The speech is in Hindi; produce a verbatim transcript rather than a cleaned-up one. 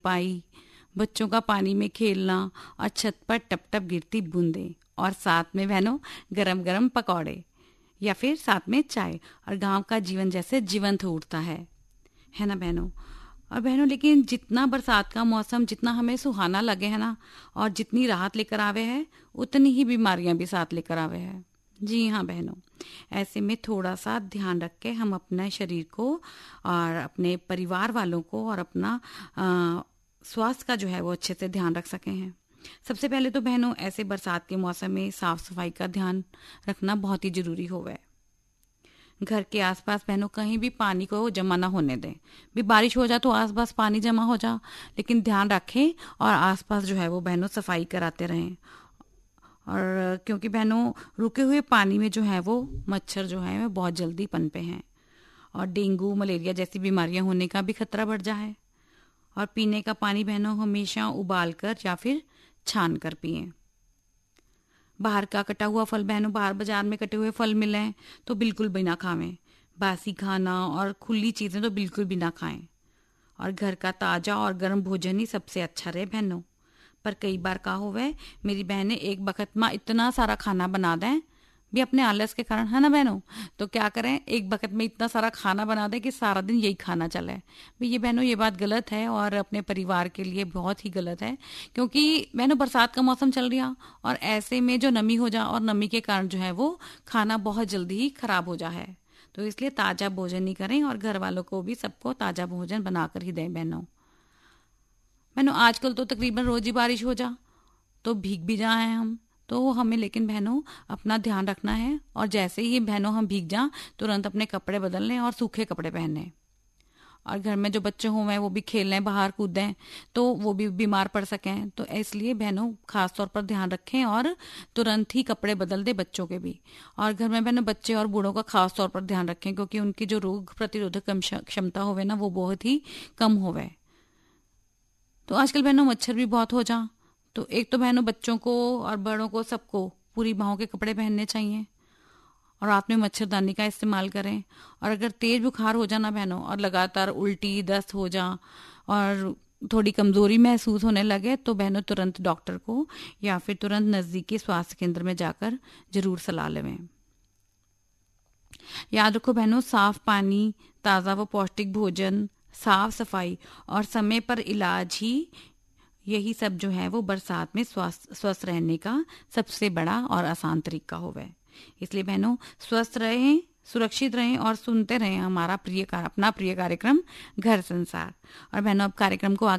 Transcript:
धूपाई, बच्चों का पानी में खेलना और छत पर टप टप गिरती बूंदें, और साथ में बहनों गरम गरम पकौड़े या फिर साथ में चाय, और गांव का जीवन जैसे जीवंत हो उठता है है ना बहनों। और बहनों लेकिन जितना बरसात का मौसम जितना हमें सुहाना लगे है ना, और जितनी राहत लेकर आवे है, उतनी ही बीमारियां भी साथ लेकर आवे है। जी हाँ बहनों, ऐसे में थोड़ा सा ध्यान रख के हम अपने शरीर को और अपने परिवार वालों को और अपना अ, स्वास्थ्य का जो है वो अच्छे से ध्यान रख सके हैं। सबसे पहले तो बहनों ऐसे बरसात के मौसम में साफ सफाई का ध्यान रखना बहुत ही जरूरी होवे। घर के आसपास बहनों कहीं भी पानी को जमा ना होने दें। भी बारिश हो जा तो आसपास पानी जमा हो जा, लेकिन ध्यान रखें और आसपास जो है वो बहनों सफाई कराते रहें। और क्योंकि बहनों रुके हुए पानी में जो है वो मच्छर जो है वो बहुत जल्दी पनपे हैं, और डेंगू मलेरिया जैसी बीमारियां होने का भी खतरा बढ़ जा है। और पीने का पानी बहनों हमेशा उबाल कर या फिर छान कर पिएं। बाहर का कटा हुआ फल बहनों, बाहर बाजार में कटे हुए फल मिले तो बिल्कुल भी ना खावें। बासी खाना और खुली चीजें तो बिल्कुल भी ना खाएं। और घर का ताजा और गर्म भोजन ही सबसे अच्छा रहे बहनों। पर कई बार का होवे, मेरी बहनें एक बखत में इतना सारा खाना बना दें भी अपने आलस के कारण, है ना बहनों। तो क्या करें, एक बखत में इतना सारा खाना बना दें कि सारा दिन यही खाना चले। भी ये बहनों ये बात गलत है और अपने परिवार के लिए बहुत ही गलत है। क्योंकि बहनों बरसात का मौसम चल रहा, और ऐसे में जो नमी हो जा, और नमी के कारण जो है वो खाना बहुत जल्दी ही खराब हो जा है। तो इसलिए ताजा भोजन ही करें और घर वालों को भी सबको ताजा भोजन बनाकर ही दें बहनों। बहनों आजकल तो तकरीबन रोज ही बारिश हो जा तो भीग भी जाए हम, तो हमें लेकिन बहनों अपना ध्यान रखना है। और जैसे ही बहनों हम भीग जाएं तुरंत अपने कपड़े बदल लें और सूखे कपड़े पहनें। और घर में जो बच्चे हुए वो भी खेलें, बाहर कूदें, तो वो भी बीमार पड़ सकें। तो इसलिए बहनों खास तौर पर ध्यान रखें और तुरंत ही कपड़े बदल दें बच्चों के भी। और घर में बहनों बच्चे और बूढ़ों का खास तौर पर ध्यान रखें, क्योंकि उनकी जो रोग प्रतिरोधक क्षमता होवे ना वो बहुत ही कम होवे। तो आजकल बहनों मच्छर भी बहुत हो जा, तो एक तो बहनों बच्चों को और बड़ों को सबको पूरी बाहों के कपड़े पहनने चाहिए, और रात में मच्छरदानी का इस्तेमाल करें। और अगर तेज बुखार हो जाना बहनों और लगातार उल्टी दस्त हो जा और थोड़ी कमजोरी महसूस होने लगे, तो बहनों तुरंत डॉक्टर को या फिर तुरंत नजदीकी स्वास्थ्य केंद्र में जाकर जरूर सलाह लें। याद रखो बहनों, साफ पानी, ताज़ा व पौष्टिक भोजन, साफ सफाई और समय पर इलाज ही, यही सब जो है वो बरसात में स्वस्थ स्वस्थ रहने का सबसे बड़ा और आसान तरीका होवे। इसलिए बहनों स्वस्थ रहें, सुरक्षित रहें और सुनते रहें हमारा प्रिय अपना प्रिय कार्यक्रम घर संसार। और बहनों अब कार्यक्रम को